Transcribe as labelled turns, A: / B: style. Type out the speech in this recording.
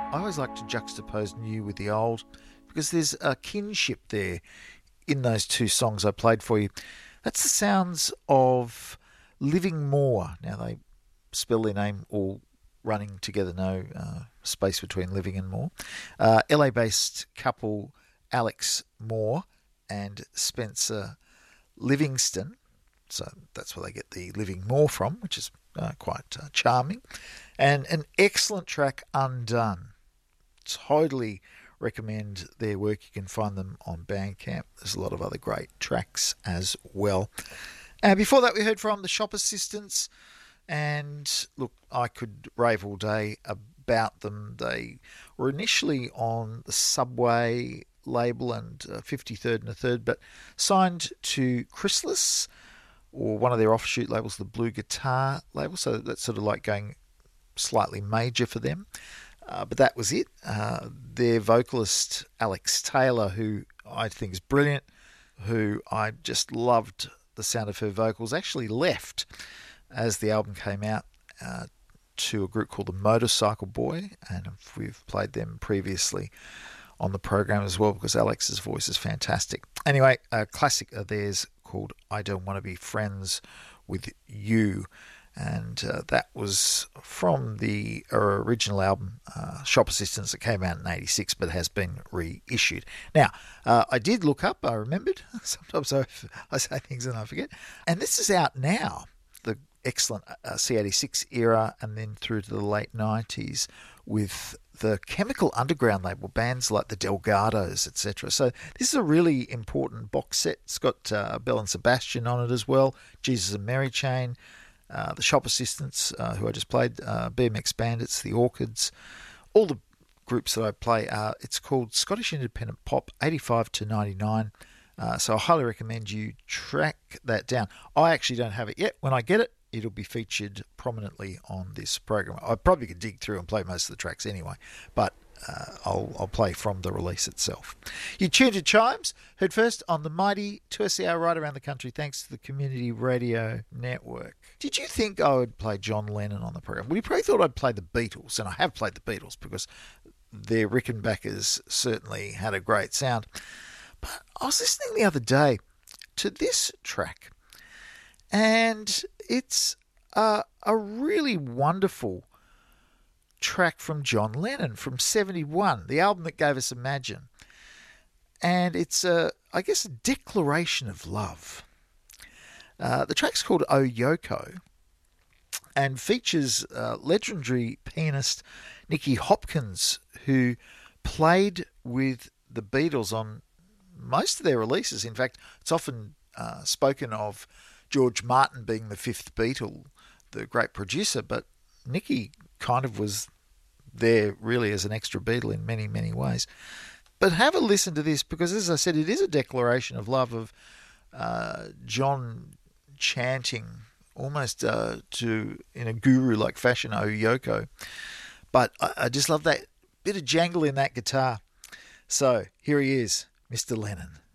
A: I always like to juxtapose new with the old because there's a kinship there in those two songs I played for you. That's the sounds of Living More. Now, they spell their name all running together, no space between living and more. LA-based couple Alex Moore and Spencer Livingston. So that's where they get the Living More from, which is quite charming. And an excellent track, Undone. Totally recommend their work. You can find them on Bandcamp. There's a lot of other great tracks as well. And before that, we heard from the Shop Assistants. And look, I could rave all day about them. They were initially on the Subway label and 53rd and a Third, but signed to Chrysalis, or one of their offshoot labels, the Blue Guitar label. So that's sort of like going slightly major for them. But that was it. Their vocalist, Alex Taylor, who I think is brilliant, who I just loved the sound of her vocals, actually left as the album came out to a group called the Motorcycle Boy, and we've played them previously on the program as well because Alex's voice is fantastic. Anyway, a classic of theirs called I Don't Want to Be Friends with You, and that was from the original album Shop Assistants that came out in 86 but has been reissued. Now, I did look up, I remembered, sometimes I say things and I forget, and this is out now, the excellent C86 era and then through to the late 90s with the Chemical Underground label, bands like the Delgados, etc. So this is a really important box set. It's got Belle and Sebastian on it as well, Jesus and Mary Chain, the Shop Assistants, who I just played, BMX Bandits, the Orchids, all the groups that I play. It's called Scottish Independent Pop 85 to 99. So I highly recommend you track that down. I actually don't have it yet. When I get it, it'll be featured prominently on this program. I probably could dig through and play most of the tracks anyway, but I'll play from the release itself. You tuned to Chimes, heard first on the mighty 2SER right around the country, thanks to the Community Radio Network. Did you think I would play John Lennon on the program? Well, you probably thought I'd play the Beatles, and I have played the Beatles because their Rickenbackers certainly had a great sound. But I was listening the other day to this track, and it's a really wonderful track from John Lennon from 71, the album that gave us Imagine. And it's, I guess, a declaration of love. The track's called Oh Yoko and features legendary pianist Nicky Hopkins, who played with the Beatles on most of their releases. In fact, it's often spoken of George Martin being the fifth Beatle, the great producer, but Nicky kind of was there really as an extra Beatle in many, many ways. But have a listen to this because, as I said, it is a declaration of love of John chanting almost in a guru-like fashion, Oh Yoko. But I just love that bit of jangle in that guitar. So here he is, Mr. Lennon.